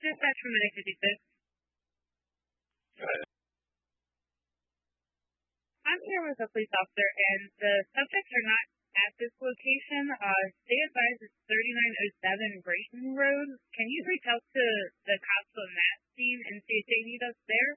Dispatch from the 56. I'm here with a police officer, and the subjects are not at this location. Stay advised it's 3907 Grayson Road. Can you reach out to the cops on that scene and see if they need us there?